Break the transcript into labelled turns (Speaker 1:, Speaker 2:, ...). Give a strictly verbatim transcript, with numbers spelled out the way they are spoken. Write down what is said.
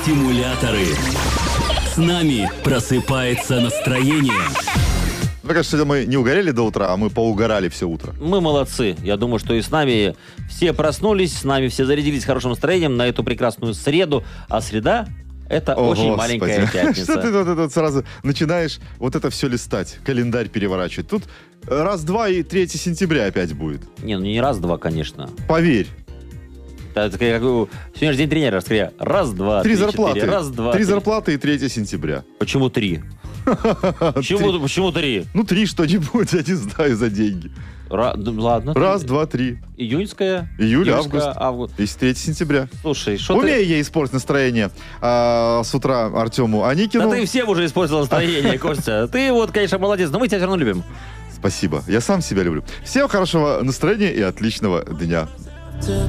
Speaker 1: стимуляторы. С нами просыпается настроение.
Speaker 2: Мне кажется, мы не угорели до утра, а мы поугорали все утро.
Speaker 3: Мы молодцы. Я думаю, что и с нами все проснулись, с нами все зарядились хорошим настроением на эту прекрасную среду. А среда — это
Speaker 2: О,
Speaker 3: очень
Speaker 2: Господи.
Speaker 3: маленькая пятница.
Speaker 2: Что ты вот это вот сразу начинаешь вот это все листать, календарь переворачивать. Тут раз-два и третьего сентября опять будет.
Speaker 3: Не, ну не раз-два, конечно.
Speaker 2: Поверь.
Speaker 3: Это как у- Сегодня же день тренера, скорее. Раз, два,
Speaker 2: Три
Speaker 3: три,
Speaker 2: зарплаты.
Speaker 3: четыре. Раз, два,
Speaker 2: Три
Speaker 3: три.
Speaker 2: зарплаты и третьего сентября.
Speaker 3: Почему три? Почему, почему три?
Speaker 2: Ну, три что-нибудь, я не знаю, за деньги.
Speaker 3: Ра- ну, ладно.
Speaker 2: Раз, два, три.
Speaker 3: Июньская.
Speaker 2: Июль,
Speaker 3: июльская,
Speaker 2: август.
Speaker 3: август.
Speaker 2: И с третьего сентября.
Speaker 3: Слушай, что ты...
Speaker 2: Умею я испортить настроение а, с утра Артему Аникину.
Speaker 3: Да ты всем уже использовал настроение, Костя. Ты вот, конечно, молодец, но мы тебя все равно любим.
Speaker 2: Спасибо. Я сам себя люблю. Всем хорошего настроения и отличного дня.